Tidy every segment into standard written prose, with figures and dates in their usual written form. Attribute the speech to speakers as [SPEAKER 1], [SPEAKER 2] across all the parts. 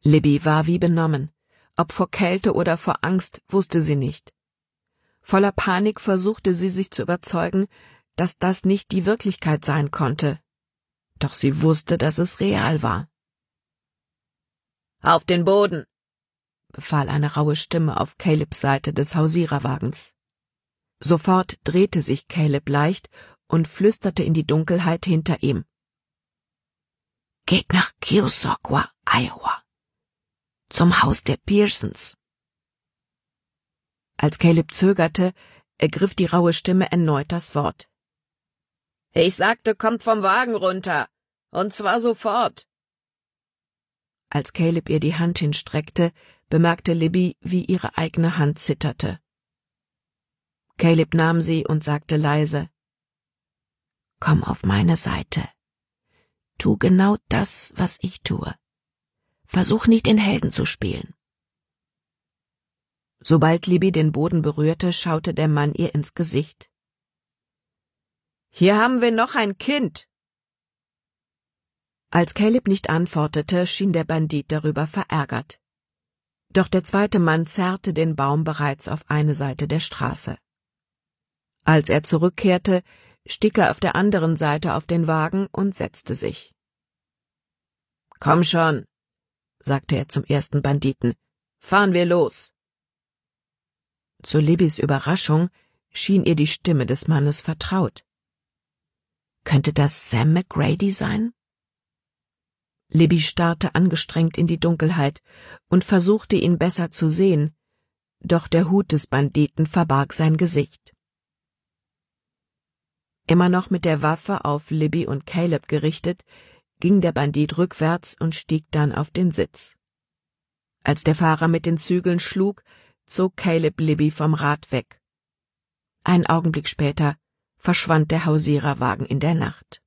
[SPEAKER 1] Libby war wie benommen. Ob vor Kälte oder vor Angst, wusste sie nicht. Voller Panik versuchte sie sich zu überzeugen, dass das nicht die Wirklichkeit sein konnte. Doch sie wusste, dass es real war. »Auf den Boden«, befahl eine raue Stimme auf Calebs Seite des Hausiererwagens. Sofort drehte sich Caleb leicht und flüsterte in die Dunkelheit hinter ihm. »Geht nach Keosauqua, Iowa. Zum Haus der Pearsons.« Als Caleb zögerte, ergriff die raue Stimme erneut das Wort. »Ich sagte, kommt vom Wagen runter, und zwar sofort.« Als Caleb ihr die Hand hinstreckte, bemerkte Libby, wie ihre eigene Hand zitterte. Caleb nahm sie und sagte leise, »Komm auf meine Seite. Tu genau das, was ich tue. Versuch nicht, den Helden zu spielen.« Sobald Libby den Boden berührte, schaute der Mann ihr ins Gesicht. »Hier haben wir noch ein Kind!« Als Caleb nicht antwortete, schien der Bandit darüber verärgert. Doch der zweite Mann zerrte den Baum bereits auf eine Seite der Straße. Als er zurückkehrte, stieg er auf der anderen Seite auf den Wagen und setzte sich. »Komm schon«, sagte er zum ersten Banditen, »fahren wir los.« Zu Libbys Überraschung schien ihr die Stimme des Mannes vertraut. Könnte das Sam McGrady sein? Libby starrte angestrengt in die Dunkelheit und versuchte, ihn besser zu sehen, doch der Hut des Banditen verbarg sein Gesicht. Immer noch mit der Waffe auf Libby und Caleb gerichtet, ging der Bandit rückwärts und stieg dann auf den Sitz. Als der Fahrer mit den Zügeln schlug, zog Caleb Libby vom Rad weg. Einen Augenblick später verschwand der Hausiererwagen in der Nacht.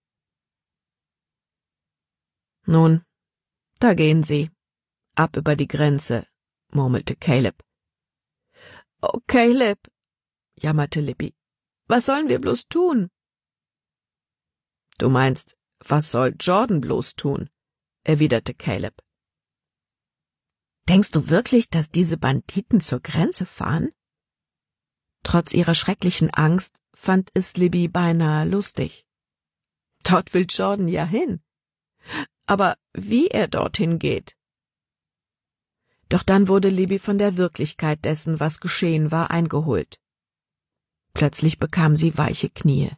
[SPEAKER 1] »Nun, da gehen sie, ab über die Grenze«, murmelte Caleb. »Oh, Caleb«, jammerte Libby, »was sollen wir bloß tun?« »Du meinst, was soll Jordan bloß tun?«, erwiderte Caleb. »Denkst du wirklich, dass diese Banditen zur Grenze fahren?« Trotz ihrer schrecklichen Angst fand es Libby beinahe lustig. Dort will Jordan ja hin. Aber wie er dorthin geht? Doch dann wurde Libby von der Wirklichkeit dessen, was geschehen war, eingeholt. Plötzlich bekam sie weiche Knie.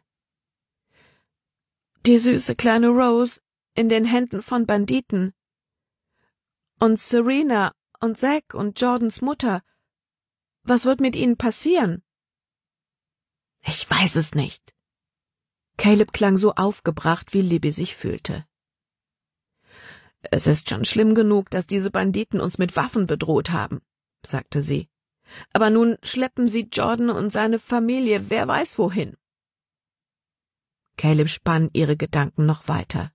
[SPEAKER 1] Die süße kleine Rose in den Händen von Banditen. Und Serena und Zack und Jordans Mutter. Was wird mit ihnen passieren? Ich weiß es nicht. Caleb klang so aufgebracht, wie Libby sich fühlte. Es ist schon schlimm genug, dass diese Banditen uns mit Waffen bedroht haben, sagte sie. Aber nun schleppen sie Jordan und seine Familie wer weiß wohin. Caleb spann ihre Gedanken noch weiter.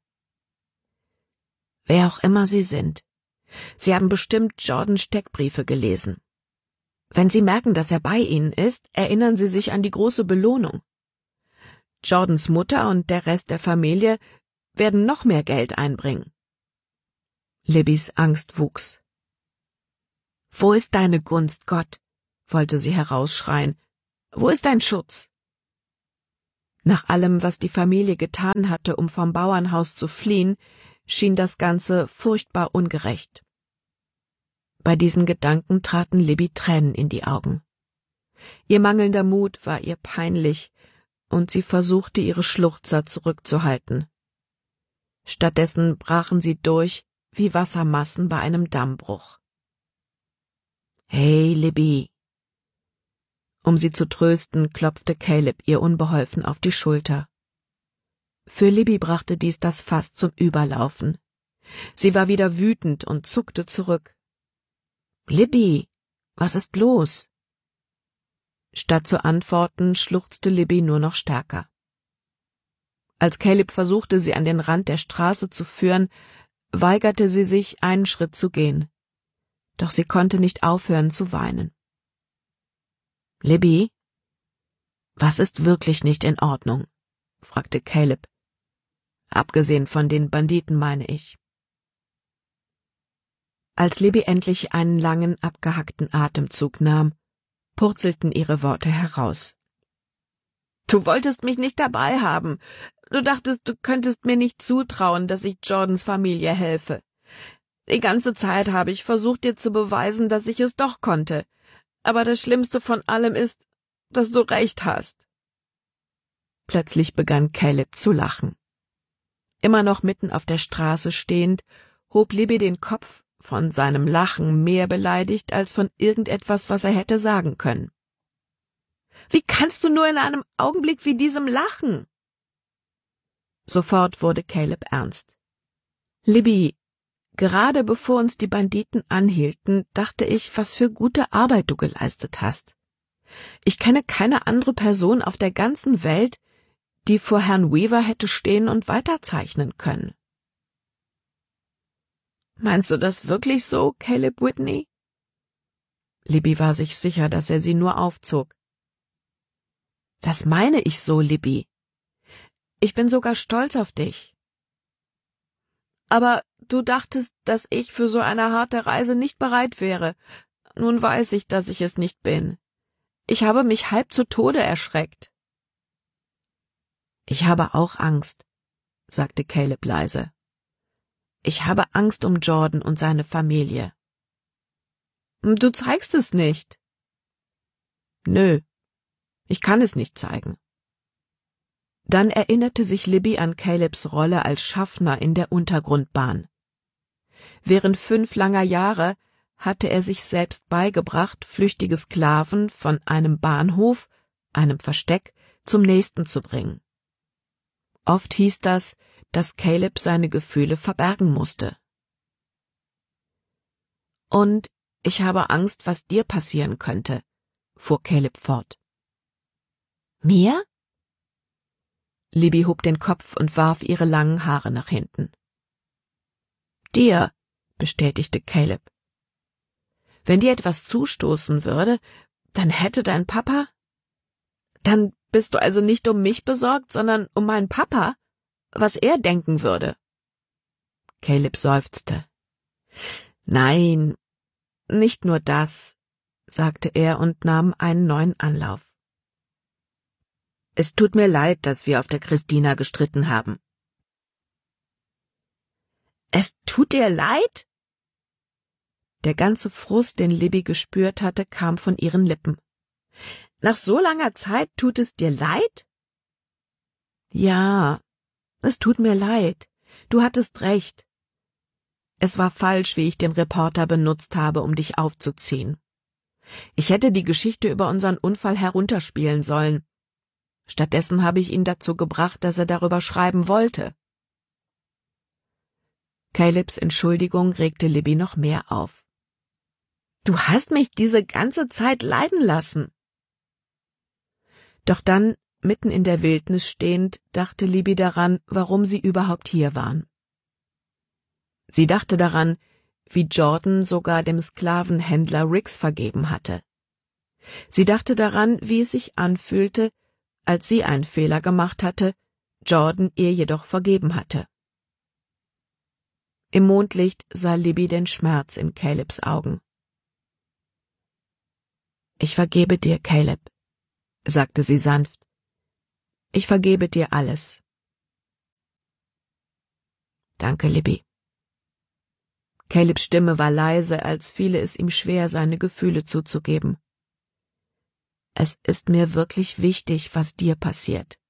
[SPEAKER 1] Wer auch immer sie sind, sie haben bestimmt Jordans Steckbriefe gelesen. Wenn sie merken, dass er bei ihnen ist, erinnern sie sich an die große Belohnung. Jordans Mutter und der Rest der Familie werden noch mehr Geld einbringen. Libbys Angst wuchs. »Wo ist deine Gunst, Gott?« wollte sie herausschreien. »Wo ist dein Schutz?« Nach allem, was die Familie getan hatte, um vom Bauernhaus zu fliehen, schien das Ganze furchtbar ungerecht. Bei diesen Gedanken traten Libby Tränen in die Augen. Ihr mangelnder Mut war ihr peinlich, und sie versuchte, ihre Schluchzer zurückzuhalten. Stattdessen brachen sie durch wie Wassermassen bei einem Dammbruch. »Hey, Libby!« Um sie zu trösten, klopfte Caleb ihr unbeholfen auf die Schulter. Für Libby brachte dies das Fass zum Überlaufen. Sie war wieder wütend und zuckte zurück. »Libby, was ist los?« Statt zu antworten, schluchzte Libby nur noch stärker. Als Caleb versuchte, sie an den Rand der Straße zu führen, weigerte sie sich, einen Schritt zu gehen. Doch sie konnte nicht aufhören zu weinen. »Libby, was ist wirklich nicht in Ordnung?« fragte Caleb. »Abgesehen von den Banditen, meine ich.« Als Libby endlich einen langen, abgehackten Atemzug nahm, purzelten ihre Worte heraus. »Du wolltest mich nicht dabei haben. Du dachtest, du könntest mir nicht zutrauen, dass ich Jordans Familie helfe. Die ganze Zeit habe ich versucht, dir zu beweisen, dass ich es doch konnte. Aber das Schlimmste von allem ist, dass du recht hast.« Plötzlich begann Caleb zu lachen. Immer noch mitten auf der Straße stehend, hob Libby den Kopf, von seinem Lachen mehr beleidigt als von irgendetwas, was er hätte sagen können. »Wie kannst du nur in einem Augenblick wie diesem lachen?« Sofort wurde Caleb ernst. »Libby, gerade bevor uns die Banditen anhielten, dachte ich, was für gute Arbeit du geleistet hast. Ich kenne keine andere Person auf der ganzen Welt, die vor Herrn Weaver hätte stehen und weiterzeichnen können.« »Meinst du das wirklich so, Caleb Whitney?« Libby war sich sicher, dass er sie nur aufzog. »Das meine ich so, Libby. Ich bin sogar stolz auf dich.« »Aber du dachtest, dass ich für so eine harte Reise nicht bereit wäre. Nun weiß ich, dass ich es nicht bin. Ich habe mich halb zu Tode erschreckt.« »Ich habe auch Angst«, sagte Caleb leise. »Ich habe Angst um Jordan und seine Familie.« »Du zeigst es nicht.« »Nö, ich kann es nicht zeigen.« Dann erinnerte sich Libby an Calebs Rolle als Schaffner in der Untergrundbahn. Während 5 langer Jahre hatte er sich selbst beigebracht, flüchtige Sklaven von einem Bahnhof, einem Versteck, zum nächsten zu bringen. Oft hieß das, dass Caleb seine Gefühle verbergen musste. »Und ich habe Angst, was dir passieren könnte«, fuhr Caleb fort. »Mir?« Libby hob den Kopf und warf ihre langen Haare nach hinten. »Dir«, bestätigte Caleb. »Wenn dir etwas zustoßen würde, dann hätte dein Papa...« »Dann bist du also nicht um mich besorgt, sondern um meinen Papa, was er denken würde.« Caleb seufzte. »Nein, nicht nur das«, sagte er und nahm einen neuen Anlauf. »Es tut mir leid, dass wir auf der Christina gestritten haben.« »Es tut dir leid?« Der ganze Frust, den Libby gespürt hatte, kam von ihren Lippen. »Nach so langer Zeit tut es dir leid?« »Ja, es tut mir leid. Du hattest recht. Es war falsch, wie ich den Reporter benutzt habe, um dich aufzuziehen. Ich hätte die Geschichte über unseren Unfall herunterspielen sollen. Stattdessen habe ich ihn dazu gebracht, dass er darüber schreiben wollte.« Calebs Entschuldigung regte Libby noch mehr auf. »Du hast mich diese ganze Zeit leiden lassen.« Doch dann, mitten in der Wildnis stehend, dachte Libby daran, warum sie überhaupt hier waren. Sie dachte daran, wie Jordan sogar dem Sklavenhändler Riggs vergeben hatte. Sie dachte daran, wie es sich anfühlte, als sie einen Fehler gemacht hatte, Jordan ihr jedoch vergeben hatte. Im Mondlicht sah Libby den Schmerz in Calebs Augen. »Ich vergebe dir, Caleb«, sagte sie sanft. »Ich vergebe dir alles.« »Danke, Libby.« Calebs Stimme war leise, als fiele es ihm schwer, seine Gefühle zuzugeben. »Es ist mir wirklich wichtig, was dir passiert.«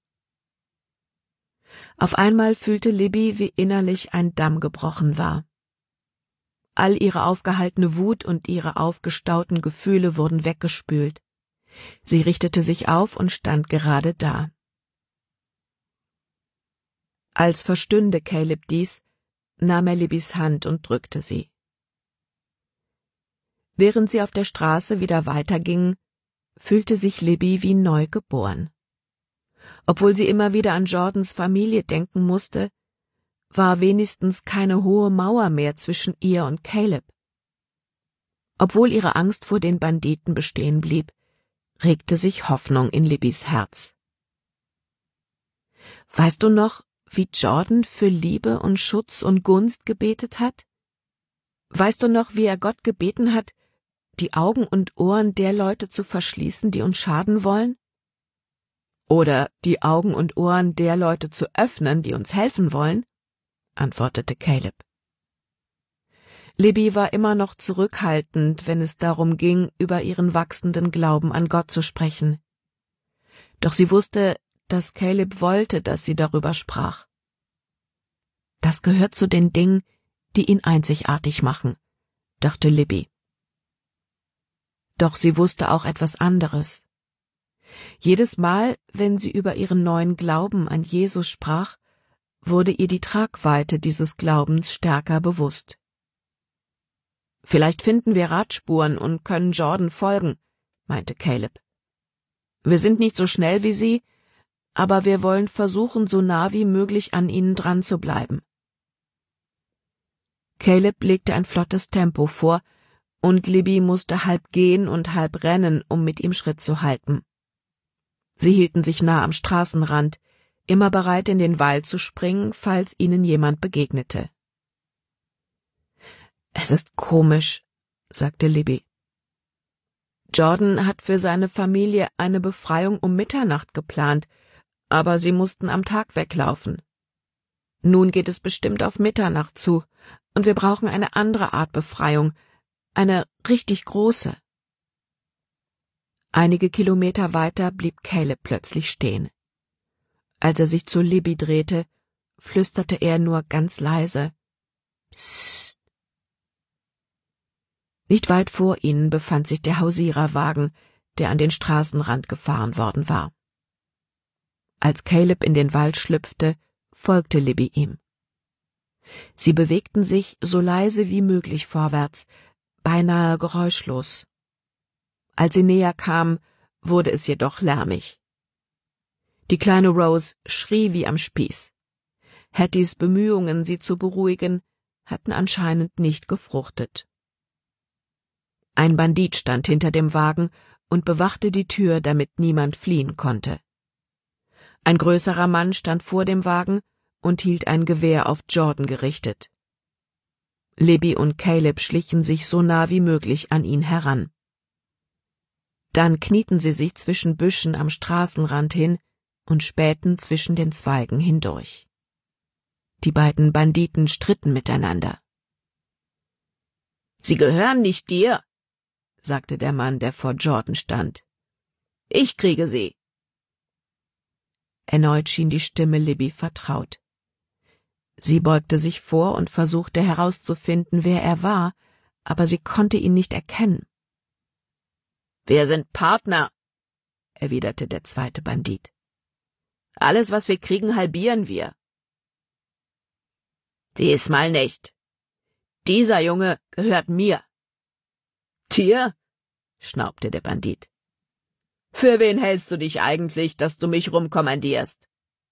[SPEAKER 1] Auf einmal fühlte Libby, wie innerlich ein Damm gebrochen war. All ihre aufgehaltene Wut und ihre aufgestauten Gefühle wurden weggespült. Sie richtete sich auf und stand gerade da. Als verstünde Caleb dies, nahm er Libbys Hand und drückte sie. Während sie auf der Straße wieder weitergingen, fühlte sich Libby wie neu geboren. Obwohl sie immer wieder an Jordans Familie denken musste, war wenigstens keine hohe Mauer mehr zwischen ihr und Caleb. Obwohl ihre Angst vor den Banditen bestehen blieb, regte sich Hoffnung in Libbys Herz. »Weißt du noch, wie Jordan für Liebe und Schutz und Gunst gebetet hat?« Weißt du noch, wie er Gott gebeten hat, die Augen und Ohren der Leute zu verschließen, die uns schaden wollen? Oder die Augen und Ohren der Leute zu öffnen, die uns helfen wollen? Antwortete Caleb. Libby war immer noch zurückhaltend, wenn es darum ging, über ihren wachsenden Glauben an Gott zu sprechen. Doch sie wusste, dass Caleb wollte, dass sie darüber sprach. Das gehört zu den Dingen, die ihn einzigartig machen, dachte Libby. Doch sie wusste auch etwas anderes. Jedes Mal, wenn sie über ihren neuen Glauben an Jesus sprach, wurde ihr die Tragweite dieses Glaubens stärker bewusst. Vielleicht finden wir Radspuren und können Jordan folgen, meinte Caleb. Wir sind nicht so schnell wie sie, aber wir wollen versuchen, so nah wie möglich an ihnen dran zu bleiben. Caleb legte ein flottes Tempo vor, und Libby musste halb gehen und halb rennen, um mit ihm Schritt zu halten. Sie hielten sich nah am Straßenrand, immer bereit in den Wald zu springen, falls ihnen jemand begegnete. »Es ist komisch«, sagte Libby. »Jordan hat für seine Familie eine Befreiung um Mitternacht geplant, aber sie mussten am Tag weglaufen. Nun geht es bestimmt auf Mitternacht zu, und wir brauchen eine andere Art Befreiung, eine richtig große.« Einige Kilometer weiter blieb Caleb plötzlich stehen. Als er sich zu Libby drehte, flüsterte er nur ganz leise: »Psst.« Nicht weit vor ihnen befand sich der Hausiererwagen, der an den Straßenrand gefahren worden war. Als Caleb in den Wald schlüpfte, folgte Libby ihm. Sie bewegten sich so leise wie möglich vorwärts, beinahe geräuschlos. Als sie näher kamen, wurde es jedoch lärmig. Die kleine Rose schrie wie am Spieß. Hattys Bemühungen, sie zu beruhigen, hatten anscheinend nicht gefruchtet. Ein Bandit stand hinter dem Wagen und bewachte die Tür, damit niemand fliehen konnte. Ein größerer Mann stand vor dem Wagen und hielt ein Gewehr auf Jordan gerichtet. Libby und Caleb schlichen sich so nah wie möglich an ihn heran. Dann knieten sie sich zwischen Büschen am Straßenrand hin und spähten zwischen den Zweigen hindurch. Die beiden Banditen stritten miteinander. »Sie gehören nicht dir«, sagte der Mann, der vor Jordan stand. »Ich kriege sie.« Erneut schien die Stimme Libby vertraut. Sie beugte sich vor und versuchte herauszufinden, wer er war, aber sie konnte ihn nicht erkennen. »Wir sind Partner«, erwiderte der zweite Bandit. »Alles, was wir kriegen, halbieren wir.« »Diesmal nicht. Dieser Junge gehört mir.« »Dir?«, schnaubte der Bandit. »Für wen hältst du dich eigentlich, dass du mich rumkommandierst?«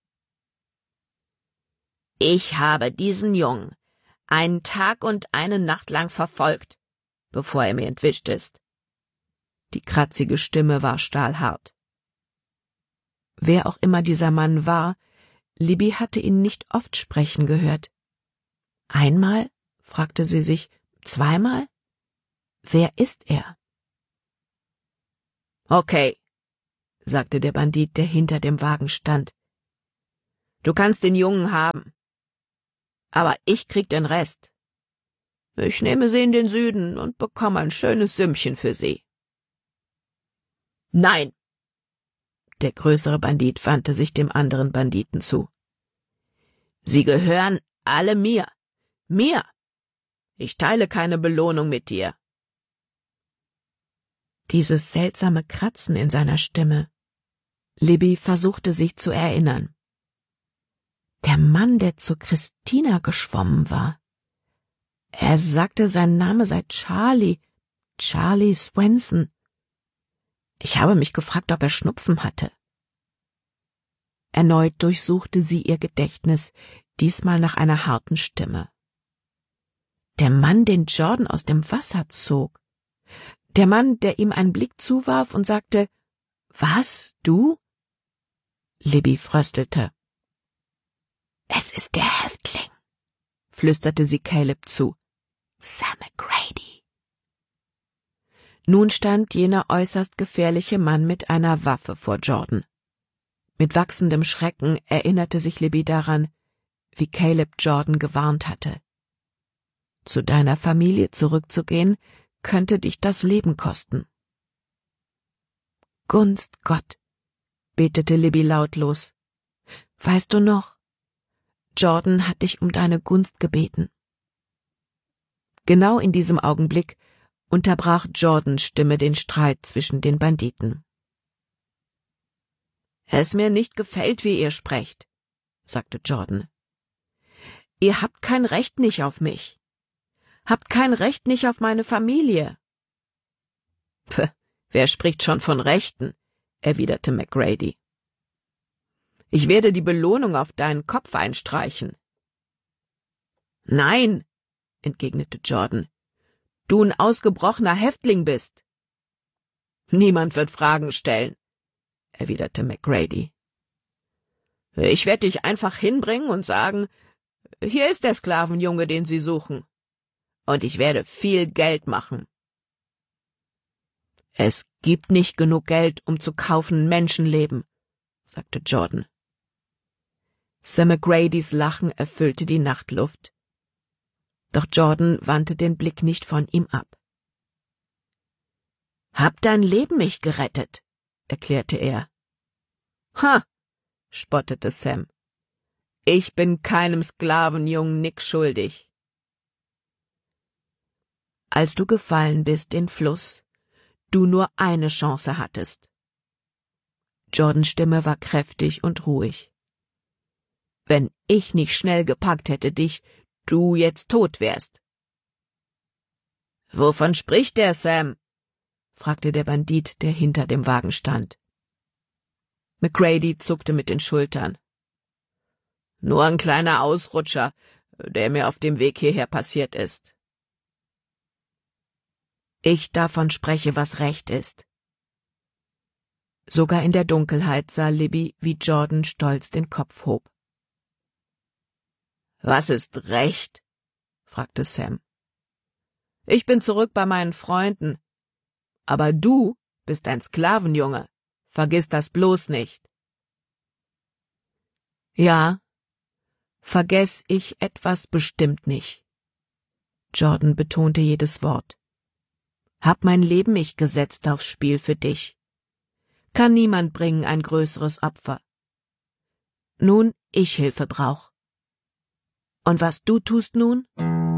[SPEAKER 1] »Ich habe diesen Jungen einen Tag und eine Nacht lang verfolgt, bevor er mir entwischt ist.« Die kratzige Stimme war stahlhart. Wer auch immer dieser Mann war, Libby hatte ihn nicht oft sprechen gehört. Einmal? Fragte sie sich. Zweimal? Wer ist er? »Okay«, sagte der Bandit, der hinter dem Wagen stand. »Du kannst den Jungen haben. Aber ich krieg den Rest. Ich nehme sie in den Süden und bekomme ein schönes Sümmchen für sie.« »Nein!« Der größere Bandit wandte sich dem anderen Banditen zu. »Sie gehören alle mir. Mir! Ich teile keine Belohnung mit dir.« Dieses seltsame Kratzen in seiner Stimme. Libby versuchte sich zu erinnern. Der Mann, der zu Christina geschwommen war. Er sagte, sein Name sei Charlie Swenson. Ich habe mich gefragt, ob er Schnupfen hatte. Erneut durchsuchte sie ihr Gedächtnis, diesmal nach einer harten Stimme. Der Mann, den Jordan aus dem Wasser zog. Der Mann, der ihm einen Blick zuwarf und sagte, »Was, du?« Libby fröstelte. »Es ist der Häftling«, flüsterte sie Caleb zu. Sam McGrady. Nun stand jener äußerst gefährliche Mann mit einer Waffe vor Jordan. Mit wachsendem Schrecken erinnerte sich Libby daran, wie Caleb Jordan gewarnt hatte. Zu deiner Familie zurückzugehen, könnte dich das Leben kosten. Gunst Gott, betete Libby lautlos. Weißt du noch? Jordan hat dich um deine Gunst gebeten. Genau in diesem Augenblick unterbrach Jordans Stimme den Streit zwischen den Banditen. Es mir nicht gefällt, wie ihr sprecht, sagte Jordan. Ihr habt kein Recht nicht auf mich. Habt kein Recht nicht auf meine Familie. Puh, wer spricht schon von Rechten? Erwiderte McGrady. Ich werde die Belohnung auf deinen Kopf einstreichen. Nein, entgegnete Jordan, du ein ausgebrochener Häftling bist. Niemand wird Fragen stellen, erwiderte McGrady. Ich werde dich einfach hinbringen und sagen, hier ist der Sklavenjunge, den Sie suchen. Und ich werde viel Geld machen. Es gibt nicht genug Geld, um zu kaufen Menschenleben, sagte Jordan. Sam McGradys Lachen erfüllte die Nachtluft. Doch Jordan wandte den Blick nicht von ihm ab. Hab dein Leben mich gerettet, erklärte er. Ha, spottete Sam. Ich bin keinem Sklavenjungen Nick schuldig. Als du gefallen bist in Fluss, du nur eine Chance hattest. Jordans Stimme war kräftig und ruhig. Wenn ich nicht schnell gepackt hätte dich, du jetzt tot wärst. Wovon spricht der Sam? Fragte der Bandit, der hinter dem Wagen stand. McGrady zuckte mit den Schultern. Nur ein kleiner Ausrutscher, der mir auf dem Weg hierher passiert ist. Ich davon spreche, was recht ist. Sogar in der Dunkelheit sah Libby, wie Jordan stolz den Kopf hob. Was ist Recht? Fragte Sam. Ich bin zurück bei meinen Freunden. Aber du bist ein Sklavenjunge. Vergiss das bloß nicht. Ja, vergess ich etwas bestimmt nicht. Jordan betonte jedes Wort. Hab mein Leben ich gesetzt aufs Spiel für dich. Kann niemand bringen ein größeres Opfer. Nun ich Hilfe brauch. Und was du tust nun?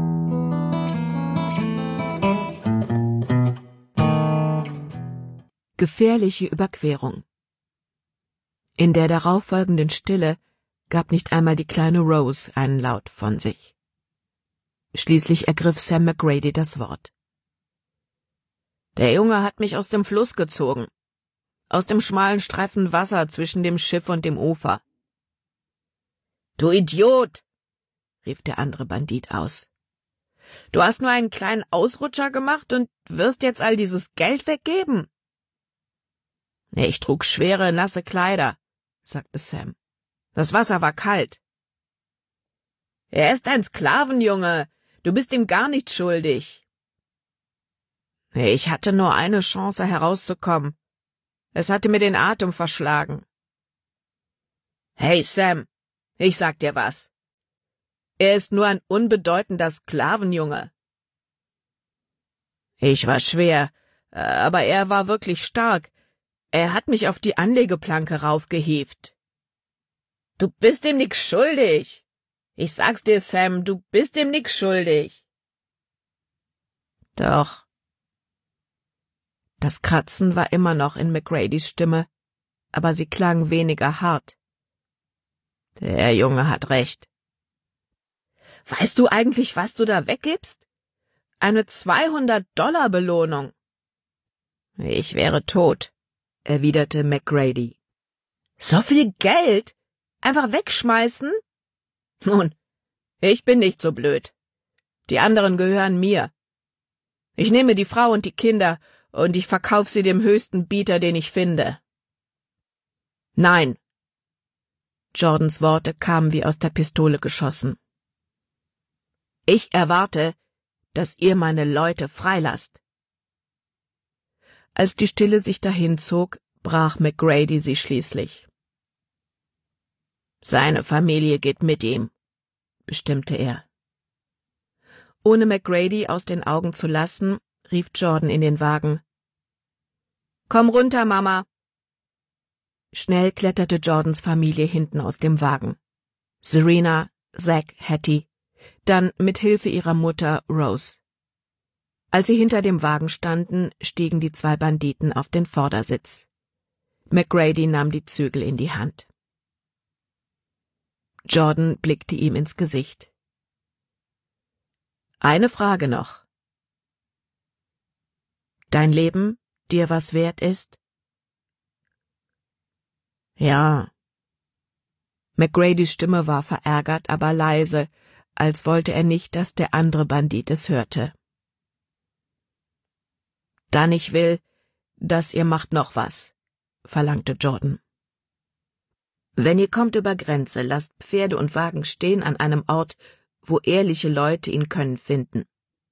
[SPEAKER 1] Gefährliche Überquerung. In der darauffolgenden Stille gab nicht einmal die kleine Rose einen Laut von sich. Schließlich ergriff Sam McGrady das Wort. Der Junge hat mich aus dem Fluss gezogen, aus dem schmalen Streifen Wasser zwischen dem Schiff und dem Ufer. Du Idiot! Rief der andere Bandit aus. Du hast nur einen kleinen Ausrutscher gemacht und wirst jetzt all dieses Geld weggeben? Ich trug schwere, nasse Kleider, sagte Sam. Das Wasser war kalt. Er ist ein Sklavenjunge, du bist ihm gar nicht schuldig. Ich hatte nur eine Chance herauszukommen. Es hatte mir den Atem verschlagen. Hey Sam, ich sag dir was. Er ist nur ein unbedeutender Sklavenjunge. Ich war schwer, aber er war wirklich stark. Er hat mich auf die Anlegeplanke raufgehievt. Du bist ihm nix schuldig. Ich sag's dir, Sam, du bist ihm nix schuldig. Doch. Das Kratzen war immer noch in McGradys Stimme, aber sie klang weniger hart. Der Junge hat recht. Weißt du eigentlich, was du da weggibst? Eine $200 Belohnung. Ich wäre tot, erwiderte McGrady. So viel Geld? Einfach wegschmeißen? Nun, ich bin nicht so blöd. Die anderen gehören mir. Ich nehme die Frau und die Kinder und ich verkauf sie dem höchsten Bieter, den ich finde. Nein. Jordans Worte kamen wie aus der Pistole geschossen. Ich erwarte, dass ihr meine Leute freilasst. Als die Stille sich dahinzog, brach McGrady sie schließlich. Seine Familie geht mit ihm, bestimmte er. Ohne McGrady aus den Augen zu lassen, rief Jordan in den Wagen. »Komm runter, Mama!« Schnell kletterte Jordans Familie hinten aus dem Wagen. Serena, Zack, Hattie, dann mit Hilfe ihrer Mutter Rose. Als sie hinter dem Wagen standen, stiegen die 2 Banditen auf den Vordersitz. McGrady nahm die Zügel in die Hand. Jordan blickte ihm ins Gesicht. »Eine Frage noch. Dein Leben dir was wert ist?« »Ja.« McGradys Stimme war verärgert, aber leise, als wollte er nicht, dass der andere Bandit es hörte. »Dann ich will, dass ihr macht noch was«, verlangte Jordan. »Wenn ihr kommt über Grenze, lasst Pferde und Wagen stehen an einem Ort, wo ehrliche Leute ihn können finden.«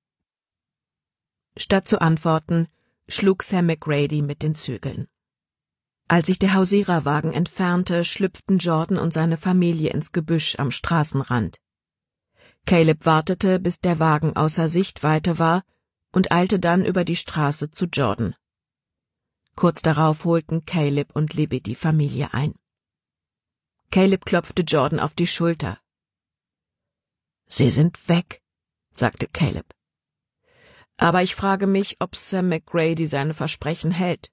[SPEAKER 1] Statt zu antworten, schlug Sam McGrady mit den Zügeln. Als sich der Hausiererwagen entfernte, schlüpften Jordan und seine Familie ins Gebüsch am Straßenrand. Caleb wartete, bis der Wagen außer Sichtweite war, und eilte dann über die Straße zu Jordan. Kurz darauf holten Caleb und Libby die Familie ein. Caleb klopfte Jordan auf die Schulter. »Sie sind weg«, sagte Caleb. »Aber ich frage mich, ob Sam McGrady seine Versprechen hält.«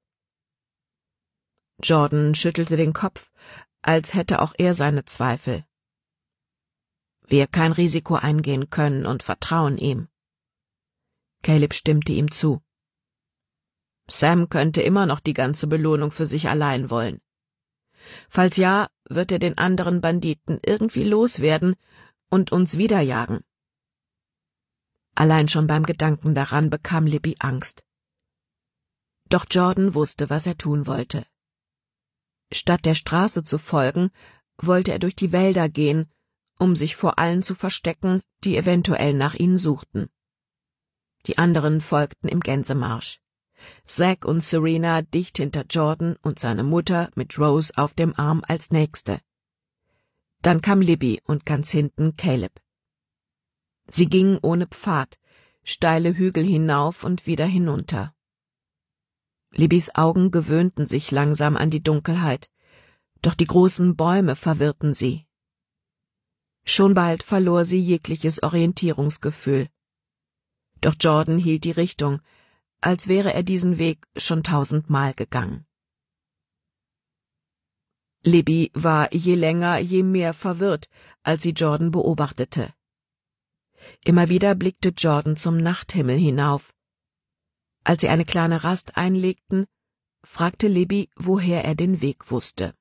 [SPEAKER 1] Jordan schüttelte den Kopf, als hätte auch er seine Zweifel. »Wir kein Risiko eingehen können und vertrauen ihm.« Caleb stimmte ihm zu. »Sam könnte immer noch die ganze Belohnung für sich allein wollen. Falls ja, wird er den anderen Banditen irgendwie loswerden und uns wiederjagen.« Allein schon beim Gedanken daran bekam Libby Angst. Doch Jordan wusste, was er tun wollte. Statt der Straße zu folgen, wollte er durch die Wälder gehen, um sich vor allen zu verstecken, die eventuell nach ihnen suchten. Die anderen folgten im Gänsemarsch. Zack und Serena dicht hinter Jordan und seine Mutter mit Rose auf dem Arm als Nächste. Dann kam Libby und ganz hinten Caleb. Sie gingen ohne Pfad, steile Hügel hinauf und wieder hinunter. Libbys Augen gewöhnten sich langsam an die Dunkelheit, doch die großen Bäume verwirrten sie. Schon bald verlor sie jegliches Orientierungsgefühl. Doch Jordan hielt die Richtung, als wäre er diesen Weg schon 1000-mal gegangen. Libby war je länger, je mehr verwirrt, als sie Jordan beobachtete. Immer wieder blickte Jordan zum Nachthimmel hinauf. Als sie eine kleine Rast einlegten, fragte Libby, woher er den Weg wusste.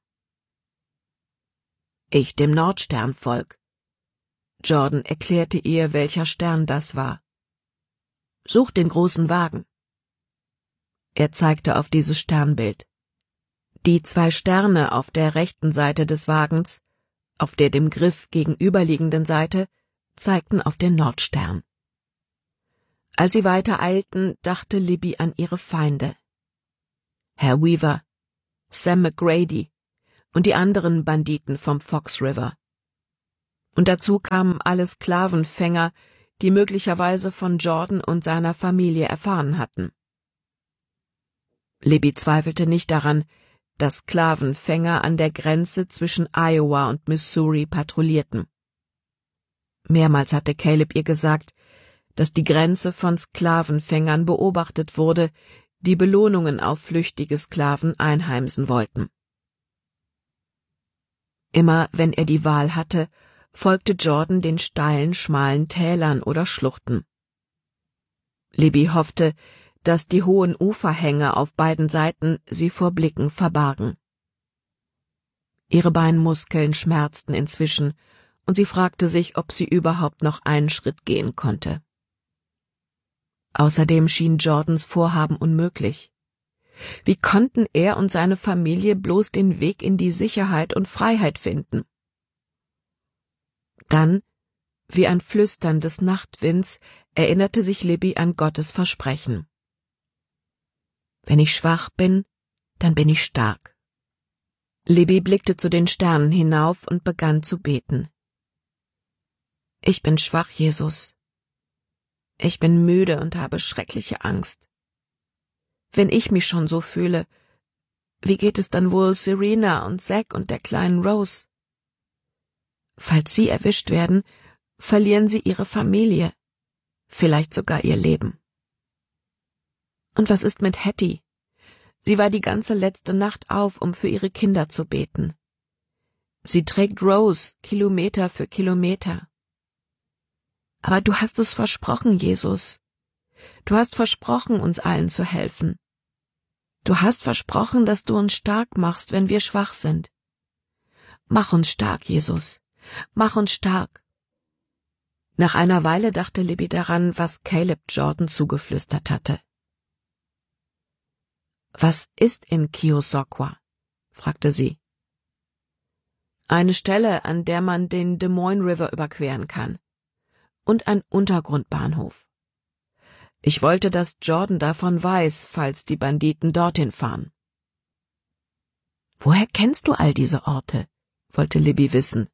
[SPEAKER 1] »Ich dem Nordstern folg.« Jordan erklärte ihr, welcher Stern das war. »Such den großen Wagen.« Er zeigte auf dieses Sternbild. Die 2 Sterne auf der rechten Seite des Wagens, auf der dem Griff gegenüberliegenden Seite, zeigten auf den Nordstern. Als sie weiter eilten, dachte Libby an ihre Feinde. Herr Weaver, Sam McGrady und die anderen Banditen vom Fox River. Und dazu kamen alle Sklavenfänger, die möglicherweise von Jordan und seiner Familie erfahren hatten. Libby zweifelte nicht daran, dass Sklavenfänger an der Grenze zwischen Iowa und Missouri patrouillierten. Mehrmals hatte Caleb ihr gesagt, dass die Grenze von Sklavenfängern beobachtet wurde, die Belohnungen auf flüchtige Sklaven einheimsen wollten. Immer wenn er die Wahl hatte, folgte Jordan den steilen, schmalen Tälern oder Schluchten. Libby hoffte, dass die hohen Uferhänge auf beiden Seiten sie vor Blicken verbargen. Ihre Beinmuskeln schmerzten inzwischen, und sie fragte sich, ob sie überhaupt noch einen Schritt gehen konnte. Außerdem schien Jordans Vorhaben unmöglich. Wie konnten er und seine Familie bloß den Weg in die Sicherheit und Freiheit finden? Dann, wie ein Flüstern des Nachtwinds, erinnerte sich Libby an Gottes Versprechen. Wenn ich schwach bin, dann bin ich stark. Libby blickte zu den Sternen hinauf und begann zu beten. Ich bin schwach, Jesus. Ich bin müde und habe schreckliche Angst. Wenn ich mich schon so fühle, wie geht es dann wohl Serena und Zack und der kleinen Rose? Falls sie erwischt werden, verlieren sie ihre Familie, vielleicht sogar ihr Leben. Und was ist mit Hattie? Sie war die ganze letzte Nacht auf, um für ihre Kinder zu beten. Sie trägt Rose Kilometer für Kilometer. Aber du hast es versprochen, Jesus. Du hast versprochen, uns allen zu helfen. Du hast versprochen, dass du uns stark machst, wenn wir schwach sind. Mach uns stark, Jesus. Mach uns stark. Nach einer Weile dachte Libby daran, was Caleb Jordan zugeflüstert hatte. »Was ist in Keosauqua?« fragte sie. »Eine Stelle, an der man den Des Moines River überqueren kann. Und ein Untergrundbahnhof. Ich wollte, dass Jordan davon weiß, falls die Banditen dorthin fahren.« »Woher kennst du all diese Orte?« wollte Libby wissen.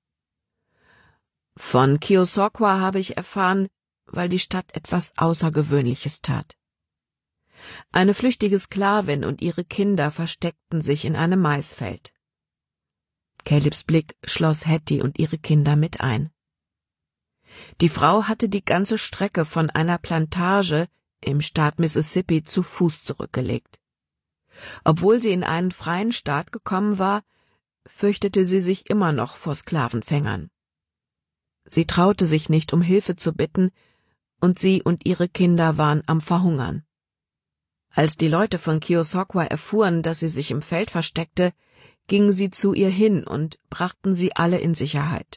[SPEAKER 1] »Von Keosauqua habe ich erfahren, weil die Stadt etwas Außergewöhnliches tat. Eine flüchtige Sklavin und ihre Kinder versteckten sich in einem Maisfeld.« Calebs Blick schloss Hattie und ihre Kinder mit ein. Die Frau hatte die ganze Strecke von einer Plantage im Staat Mississippi zu Fuß zurückgelegt. Obwohl sie in einen freien Staat gekommen war, fürchtete sie sich immer noch vor Sklavenfängern. Sie traute sich nicht, um Hilfe zu bitten, und sie und ihre Kinder waren am Verhungern. Als die Leute von Keosauqua erfuhren, dass sie sich im Feld versteckte, gingen sie zu ihr hin und brachten sie alle in Sicherheit.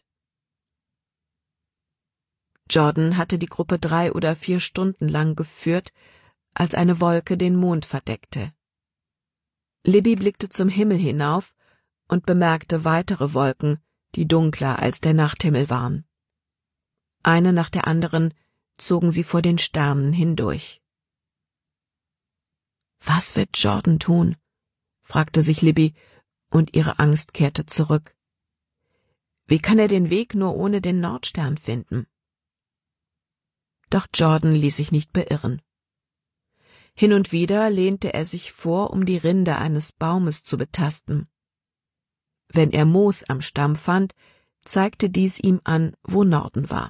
[SPEAKER 1] Jordan hatte die Gruppe 3 oder 4 Stunden lang geführt, als eine Wolke den Mond verdeckte. Libby blickte zum Himmel hinauf und bemerkte weitere Wolken, die dunkler als der Nachthimmel waren. Eine nach der anderen zogen sie vor den Sternen hindurch. »Was wird Jordan tun?« fragte sich Libby, und ihre Angst kehrte zurück. Wie kann er den Weg nur ohne den Nordstern finden? Doch Jordan ließ sich nicht beirren. Hin und wieder lehnte er sich vor, um die Rinde eines Baumes zu betasten. Wenn er Moos am Stamm fand, zeigte dies ihm an, wo Norden war.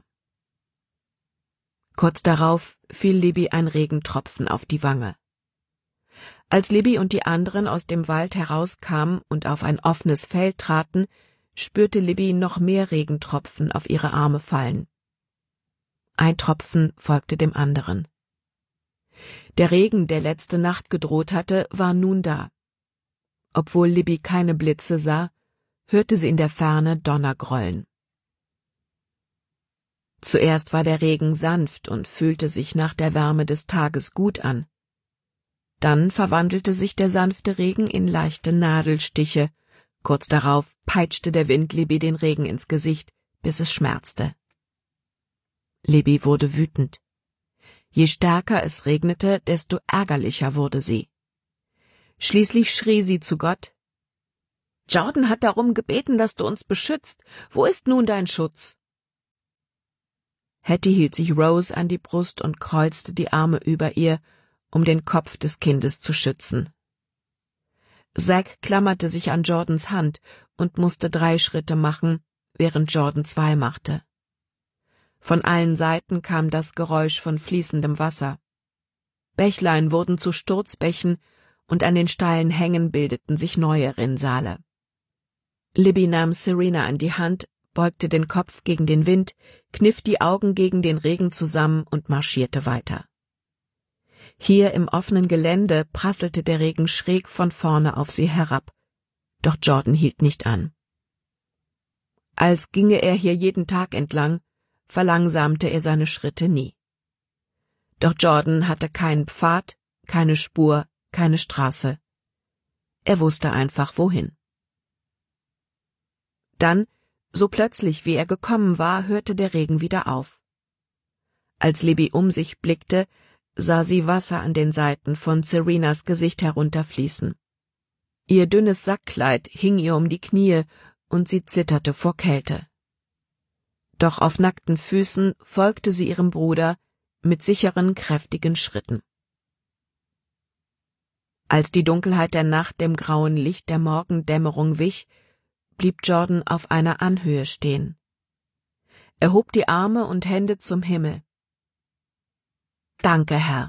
[SPEAKER 1] Kurz darauf fiel Libby ein Regentropfen auf die Wange. Als Libby und die anderen aus dem Wald herauskamen und auf ein offenes Feld traten, spürte Libby noch mehr Regentropfen auf ihre Arme fallen. Ein Tropfen folgte dem anderen. Der Regen, der letzte Nacht gedroht hatte, war nun da. Obwohl Libby keine Blitze sah, hörte sie in der Ferne Donner grollen. Zuerst war der Regen sanft und fühlte sich nach der Wärme des Tages gut an. Dann verwandelte sich der sanfte Regen in leichte Nadelstiche. Kurz darauf peitschte der Wind Libby den Regen ins Gesicht, bis es schmerzte. Libby wurde wütend. Je stärker es regnete, desto ärgerlicher wurde sie. Schließlich schrie sie zu Gott: »Jordan hat darum gebeten, dass du uns beschützt. Wo ist nun dein Schutz?« Hattie hielt sich Rose an die Brust und kreuzte die Arme über ihr, um den Kopf des Kindes zu schützen. Zack klammerte sich an Jordans Hand und musste 3 Schritte machen, während Jordan 2 machte. Von allen Seiten kam das Geräusch von fließendem Wasser. Bächlein wurden zu Sturzbächen und an den steilen Hängen bildeten sich neue Rinnsale. Libby nahm Serena an die Hand, beugte den Kopf gegen den Wind, kniff die Augen gegen den Regen zusammen und marschierte weiter. Hier im offenen Gelände prasselte der Regen schräg von vorne auf sie herab, doch Jordan hielt nicht an. Als ginge er hier jeden Tag entlang, verlangsamte er seine Schritte nie. Doch Jordan hatte keinen Pfad, keine Spur, keine Straße. Er wusste einfach, wohin. Dann, so plötzlich wie er gekommen war, hörte der Regen wieder auf. Als Libby um sich blickte, sah sie Wasser an den Seiten von Serenas Gesicht herunterfließen. Ihr dünnes Sackkleid hing ihr um die Knie und sie zitterte vor Kälte. Doch auf nackten Füßen folgte sie ihrem Bruder mit sicheren, kräftigen Schritten. Als die Dunkelheit der Nacht dem grauen Licht der Morgendämmerung wich, blieb Jordan auf einer Anhöhe stehen. Er hob die Arme und Hände zum Himmel. »Danke, Herr!«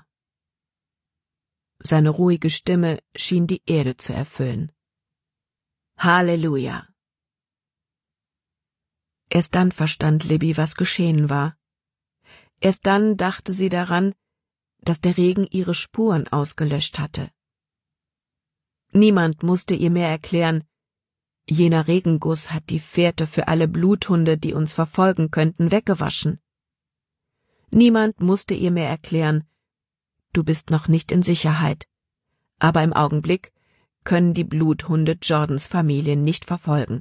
[SPEAKER 1] Seine ruhige Stimme schien die Erde zu erfüllen. »Halleluja!« Erst dann verstand Libby, was geschehen war. Erst dann dachte sie daran, dass der Regen ihre Spuren ausgelöscht hatte. Niemand musste ihr mehr erklären, jener Regenguss hat die Fährte für alle Bluthunde, die uns verfolgen könnten, weggewaschen. Niemand musste ihr mehr erklären, du bist noch nicht in Sicherheit, aber im Augenblick können die Bluthunde Jordans Familie nicht verfolgen.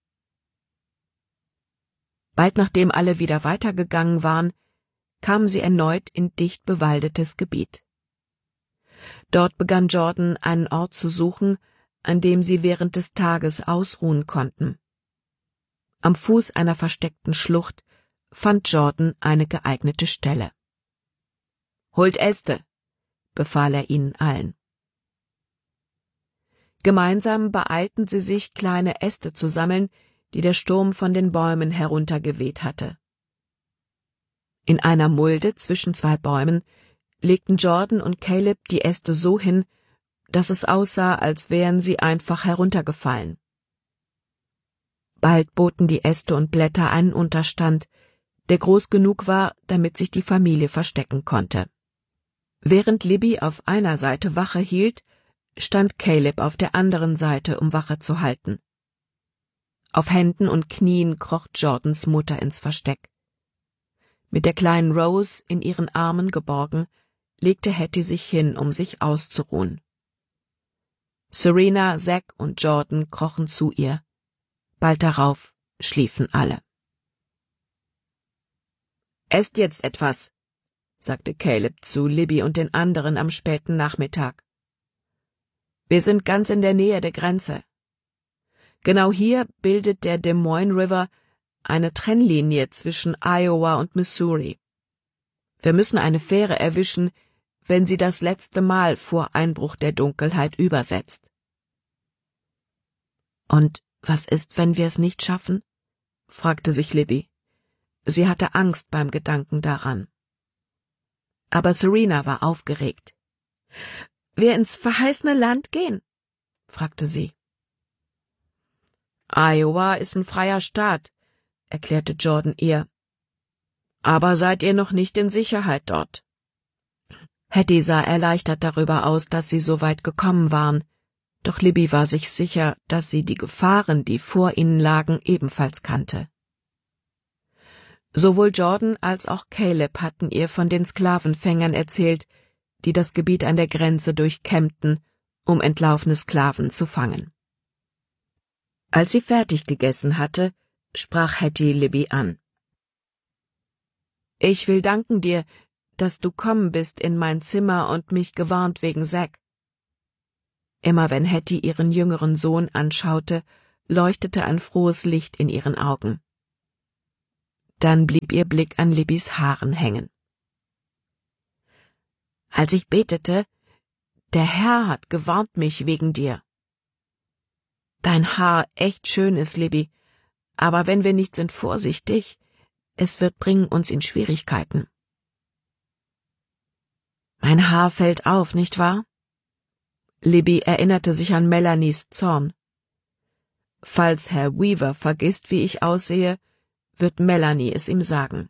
[SPEAKER 1] Bald nachdem alle wieder weitergegangen waren, kamen sie erneut in dicht bewaldetes Gebiet. Dort begann Jordan einen Ort zu suchen, an dem sie während des Tages ausruhen konnten. Am Fuß einer versteckten Schlucht fand Jordan eine geeignete Stelle. »Holt Äste«, befahl er ihnen allen. Gemeinsam beeilten sie sich, kleine Äste zu sammeln, die der Sturm von den Bäumen heruntergeweht hatte. In einer Mulde zwischen zwei Bäumen legten Jordan und Caleb die Äste so hin, dass es aussah, als wären sie einfach heruntergefallen. Bald boten die Äste und Blätter einen Unterstand, der groß genug war, damit sich die Familie verstecken konnte. Während Libby auf einer Seite Wache hielt, stand Caleb auf der anderen Seite, um Wache zu halten. Auf Händen und Knien kroch Jordans Mutter ins Versteck. Mit der kleinen Rose in ihren Armen geborgen, legte Hattie sich hin, um sich auszuruhen. Serena, Zack und Jordan krochen zu ihr. Bald darauf schliefen alle. »Esst jetzt etwas«, sagte Caleb zu Libby und den anderen am späten Nachmittag. »Wir sind ganz in der Nähe der Grenze. Genau hier bildet der Des Moines River eine Trennlinie zwischen Iowa und Missouri. Wir müssen eine Fähre erwischen, wenn sie das letzte Mal vor Einbruch der Dunkelheit übersetzt.« »Und was ist, wenn wir es nicht schaffen?« fragte sich Libby. Sie hatte Angst beim Gedanken daran. Aber Serena war aufgeregt. »Wir ins verheißene Land gehen?« fragte sie. »Iowa ist ein freier Staat«, erklärte Jordan ihr. »Aber seid ihr noch nicht in Sicherheit dort?« Hattie sah erleichtert darüber aus, dass sie so weit gekommen waren, doch Libby war sich sicher, dass sie die Gefahren, die vor ihnen lagen, ebenfalls kannte. Sowohl Jordan als auch Caleb hatten ihr von den Sklavenfängern erzählt, die das Gebiet an der Grenze durchkämmten, um entlaufene Sklaven zu fangen. Als sie fertig gegessen hatte, sprach Hattie Libby an. »Ich will danken dir, dass du kommen bist in mein Zimmer und mich gewarnt wegen Zack.« Immer wenn Hattie ihren jüngeren Sohn anschaute, leuchtete ein frohes Licht in ihren Augen. Dann blieb ihr Blick an Libbys Haaren hängen. »Als ich betete, der Herr hat gewarnt mich wegen dir.« »Dein Haar echt schön ist, Libby, aber wenn wir nicht sind vorsichtig, es wird bringen uns in Schwierigkeiten.« »Mein Haar fällt auf, nicht wahr?« Libby erinnerte sich an Melanies Zorn. »Falls Herr Weaver vergisst, wie ich aussehe, wird Melanie es ihm sagen.«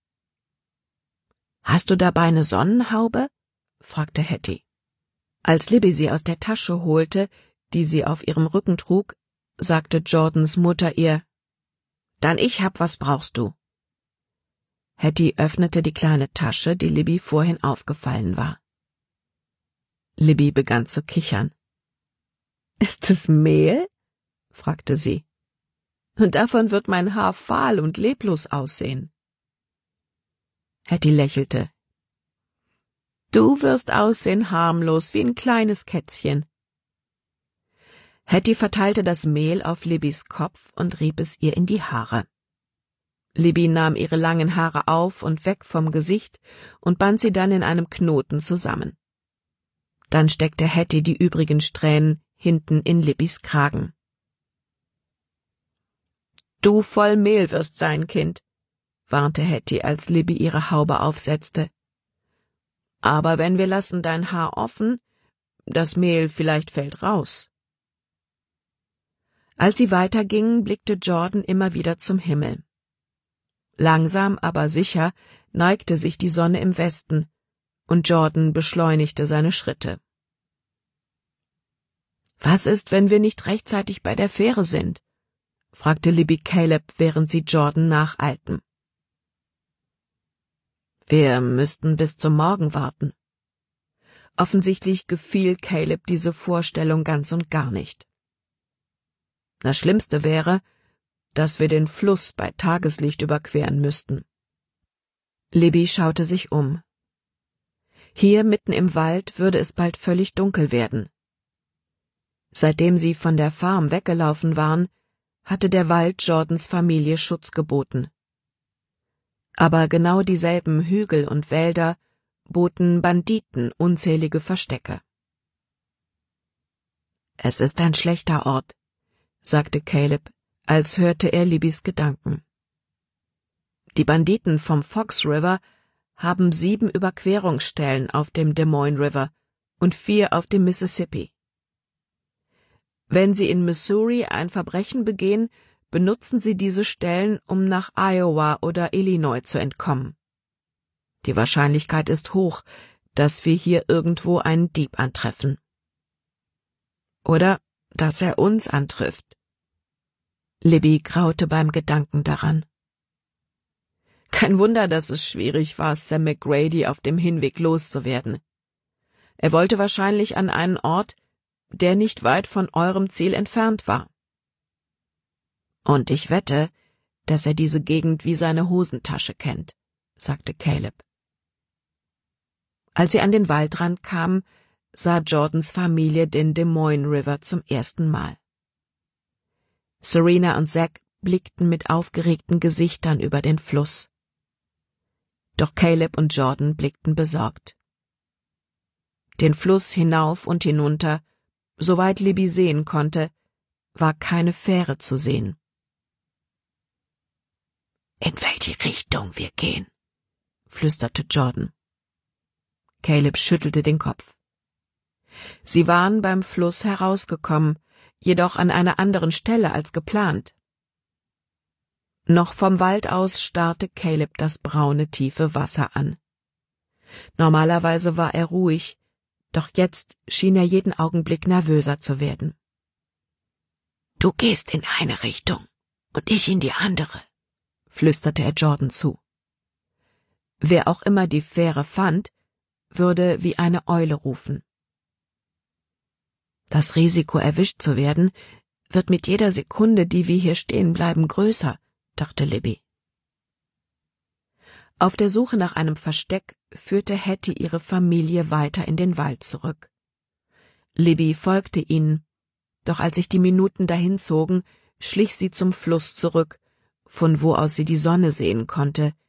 [SPEAKER 1] »Hast du dabei eine Sonnenhaube?« fragte Hattie. Als Libby sie aus der Tasche holte, die sie auf ihrem Rücken trug, sagte Jordans Mutter ihr, »Dann hab, was brauchst du?« Hattie öffnete die kleine Tasche, die Libby vorhin aufgefallen war. Libby begann zu kichern. »Ist es Mehl?« fragte sie. »Und davon wird mein Haar fahl und leblos aussehen.« Hattie lächelte. »Du wirst aussehen harmlos wie ein kleines Kätzchen.« Hattie verteilte das Mehl auf Libbys Kopf und rieb es ihr in die Haare. Libby nahm ihre langen Haare auf und weg vom Gesicht und band sie dann in einem Knoten zusammen. Dann steckte Hattie die übrigen Strähnen hinten in Libbys Kragen. »Du voll Mehl wirst sein, Kind«, warnte Hattie, als Libby ihre Haube aufsetzte. »Aber wenn wir lassen dein Haar offen, das Mehl vielleicht fällt raus.« Als sie weitergingen, blickte Jordan immer wieder zum Himmel. Langsam, aber sicher neigte sich die Sonne im Westen, und Jordan beschleunigte seine Schritte. »Was ist, wenn wir nicht rechtzeitig bei der Fähre sind?« fragte Libby Caleb, während sie Jordan nacheilten. »Wir müssten bis zum Morgen warten.« Offensichtlich gefiel Caleb diese Vorstellung ganz und gar nicht. Das Schlimmste wäre, dass wir den Fluss bei Tageslicht überqueren müssten. Libby schaute sich um. Hier mitten im Wald würde es bald völlig dunkel werden. Seitdem sie von der Farm weggelaufen waren, hatte der Wald Jordans Familie Schutz geboten. Aber genau dieselben Hügel und Wälder boten Banditen unzählige Verstecke. »Es ist ein schlechter Ort«, sagte Caleb, als hörte er Libbys Gedanken. »Die Banditen vom Fox River haben 7 Überquerungsstellen auf dem Des Moines River und 4 auf dem Mississippi. Wenn sie in Missouri ein Verbrechen begehen, benutzen sie diese Stellen, um nach Iowa oder Illinois zu entkommen. Die Wahrscheinlichkeit ist hoch, dass wir hier irgendwo einen Dieb antreffen. Oder dass er uns antrifft.« Libby graute beim Gedanken daran. Kein Wunder, dass es schwierig war, Sam McGrady auf dem Hinweg loszuwerden. Er wollte wahrscheinlich an einen Ort, der nicht weit von eurem Ziel entfernt war. Und ich wette, dass er diese Gegend wie seine Hosentasche kennt, sagte Caleb. Als sie an den Waldrand kamen, sah Jordans Familie den Des Moines River zum ersten Mal. Serena und Zack blickten mit aufgeregten Gesichtern über den Fluss. Doch Caleb und Jordan blickten besorgt. Den Fluss hinauf und hinunter, soweit Libby sehen konnte, war keine Fähre zu sehen. »In welche Richtung wir gehen?« flüsterte Jordan. Caleb schüttelte den Kopf. Sie waren beim Fluss herausgekommen, jedoch an einer anderen Stelle als geplant. Noch vom Wald aus starrte Caleb das braune, tiefe Wasser an. Normalerweise war er ruhig, doch jetzt schien er jeden Augenblick nervöser zu werden. »Du gehst in eine Richtung und ich in die andere«, flüsterte er Jordan zu. Wer auch immer die Fähre fand, würde wie eine Eule rufen. Das Risiko, erwischt zu werden, wird mit jeder Sekunde, die wir hier stehen bleiben, größer, dachte Libby. Auf der Suche nach einem Versteck führte Hattie ihre Familie weiter in den Wald zurück. Libby folgte ihnen, doch als sich die Minuten dahinzogen, schlich sie zum Fluss zurück, von wo aus sie die Sonne sehen konnte,